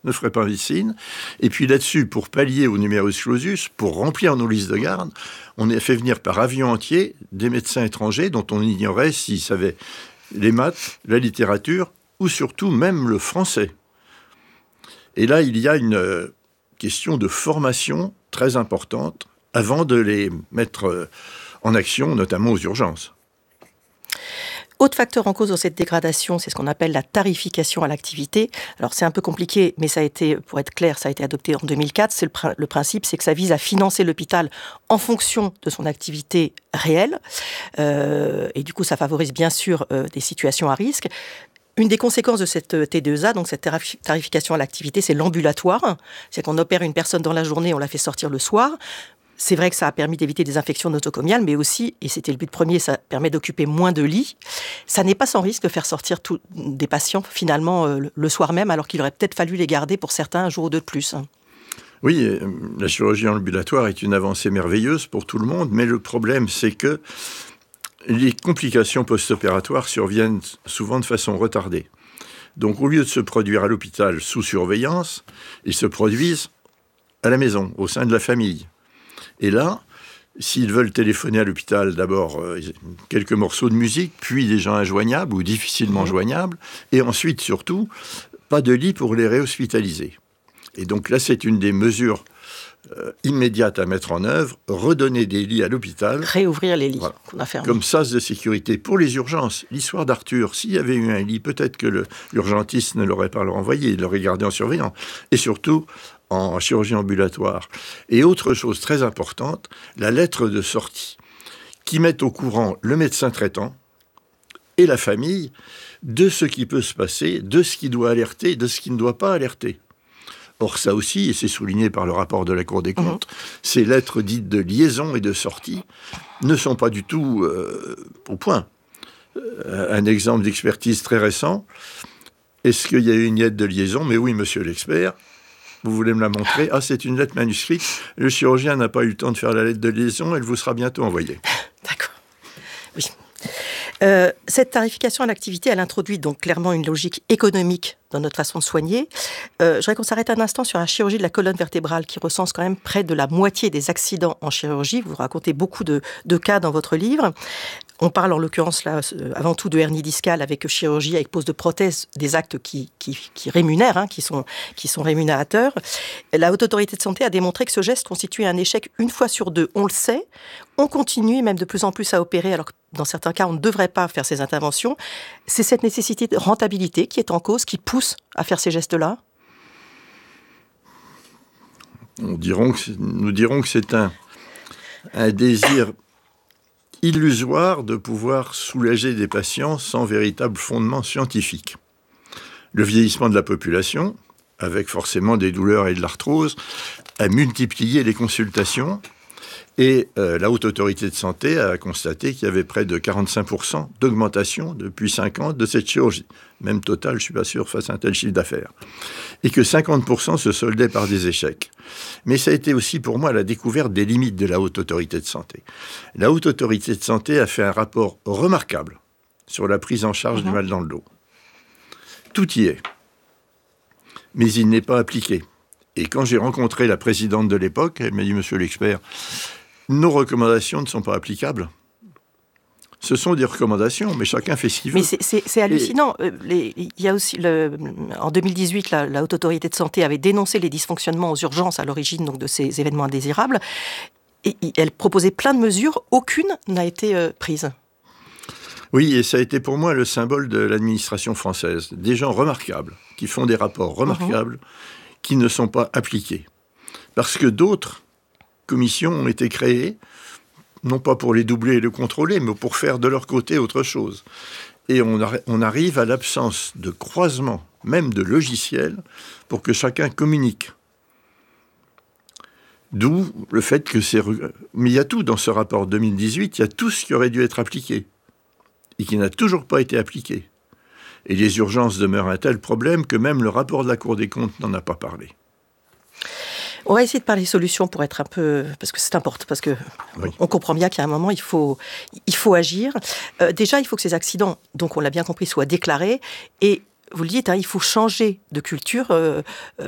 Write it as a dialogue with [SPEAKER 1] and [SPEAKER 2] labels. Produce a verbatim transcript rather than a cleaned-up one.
[SPEAKER 1] ne ferait pas médecine. Et puis là-dessus, pour pallier au numerus clausus, pour remplir nos listes de garde, on a fait venir par avion entier des médecins étrangers dont on ignorait s'ils savaient les maths, la littérature ou surtout même le français. Et là, il y a une euh, question de formation très importante avant de les mettre euh, en action, notamment aux urgences.
[SPEAKER 2] Autre facteur en cause dans cette dégradation, c'est ce qu'on appelle la tarification à l'activité. Alors c'est un peu compliqué, mais ça a été, pour être clair, ça a été adopté en deux mille quatre. C'est le, pr- le principe, c'est que ça vise à financer l'hôpital en fonction de son activité réelle. Euh, et du coup, ça favorise bien sûr euh, des situations à risque. Une des conséquences de cette T deux A, donc cette tarification à l'activité, c'est l'ambulatoire. C'est qu'on opère une personne dans la journée, on la fait sortir le soir. C'est vrai que ça a permis d'éviter des infections nosocomiales, mais aussi, et c'était le but premier, ça permet d'occuper moins de lits. Ça n'est pas sans risque de faire sortir tout, des patients, finalement, euh, le soir même, alors qu'il aurait peut-être fallu les garder pour certains un jour ou deux de plus.
[SPEAKER 1] Oui, la chirurgie ambulatoire est une avancée merveilleuse pour tout le monde, mais le problème, c'est que les complications post-opératoires surviennent souvent de façon retardée. Donc, au lieu de se produire à l'hôpital sous surveillance, ils se produisent à la maison, au sein de la famille. Et là, s'ils veulent téléphoner à l'hôpital, d'abord euh, quelques morceaux de musique, puis des gens injoignables ou difficilement joignables, et ensuite, surtout, pas de lit pour les réhospitaliser. Et donc là, c'est une des mesures euh, immédiates à mettre en œuvre, redonner des lits à l'hôpital.
[SPEAKER 2] Réouvrir les lits
[SPEAKER 1] voilà,
[SPEAKER 2] qu'on a fermés.
[SPEAKER 1] Comme sas de sécurité pour les urgences. L'histoire d'Arthur, s'il y avait eu un lit, peut-être que le, l'urgentiste ne l'aurait pas renvoyé, il l'aurait gardé en surveillant. Et surtout, en chirurgie ambulatoire. Et autre chose très importante, la lettre de sortie, qui met au courant le médecin traitant et la famille de ce qui peut se passer, de ce qui doit alerter, de ce qui ne doit pas alerter. Or, ça aussi, et c'est souligné par le rapport de la Cour des comptes, mmh. ces lettres dites de liaison et de sortie ne sont pas du tout euh, au point. Euh, un exemple d'expertise très récent, est-ce qu'il y a eu une lettre de liaison ? Mais oui, monsieur l'expert. Vous voulez me la montrer ? Ah, c'est une lettre manuscrite. Le chirurgien n'a pas eu le temps de faire la lettre de liaison. Elle vous sera bientôt envoyée.
[SPEAKER 2] D'accord. Oui. Euh, cette tarification à l'activité, elle introduit donc clairement une logique économique dans notre façon de soigner. Euh, je voudrais qu'on s'arrête un instant sur la chirurgie de la colonne vertébrale qui recense quand même près de la moitié des accidents en chirurgie. Vous racontez beaucoup de, de cas dans votre livre. On parle en l'occurrence là avant tout de hernie discale avec chirurgie, avec pose de prothèse, des actes qui, qui, qui rémunèrent, hein, qui, sont, qui sont rémunérateurs. La Haute Autorité de Santé a démontré que ce geste constituait un échec une fois sur deux. On le sait, on continue même de plus en plus à opérer alors que dans certains cas on ne devrait pas faire ces interventions. C'est cette nécessité de rentabilité qui est en cause, qui pousse à faire ces gestes-là.
[SPEAKER 1] On dirons que nous dirons que c'est un, un désir illusoire de pouvoir soulager des patients sans véritable fondement scientifique. Le vieillissement de la population, avec forcément des douleurs et de l'arthrose, a multiplié les consultations et euh, la Haute Autorité de Santé a constaté qu'il y avait près de quarante-cinq pour cent d'augmentation depuis cinq ans de cette chirurgie. Même total, je ne suis pas sûr, face à un tel chiffre d'affaires. Et que cinquante pour cent se soldaient par des échecs. Mais ça a été aussi pour moi la découverte des limites de la Haute Autorité de Santé. La Haute Autorité de Santé a fait un rapport remarquable sur la prise en charge mmh. du mal dans le dos. Tout y est. Mais il n'est pas appliqué. Et quand j'ai rencontré la présidente de l'époque, elle m'a dit « Monsieur l'expert, nos recommandations ne sont pas applicables. » Ce sont des recommandations, mais chacun fait ce qu'il veut.
[SPEAKER 2] Mais c'est, c'est, c'est hallucinant. Et... Les, il y a aussi le, en deux mille dix-huit, la, la Haute Autorité de Santé avait dénoncé les dysfonctionnements aux urgences à l'origine donc, de ces événements indésirables. Et elle proposait plein de mesures, aucune n'a été euh, prise.
[SPEAKER 1] Oui, et ça a été pour moi le symbole de l'administration française. Des gens remarquables, qui font des rapports remarquables, mmh. qui ne sont pas appliqués. Parce que d'autres commissions ont été créées, non pas pour les doubler et les contrôler, mais pour faire de leur côté autre chose. Et on, a, on arrive à l'absence de croisement, même de logiciels, pour que chacun communique. D'où le fait que c'est... Mais il y a tout dans ce rapport deux mille dix-huit, il y a tout ce qui aurait dû être appliqué, et qui n'a toujours pas été appliqué. Et les urgences demeurent un tel problème que même le rapport de la Cour des comptes n'en a pas parlé.
[SPEAKER 2] On va essayer de parler solutions pour être un peu... Parce que c'est important, parce qu'on oui. comprend bien qu'à un moment, il faut, il faut agir. Euh, déjà, il faut que ces accidents, donc on l'a bien compris, soient déclarés. Et vous le dites, hein, il faut changer de culture. Euh, euh,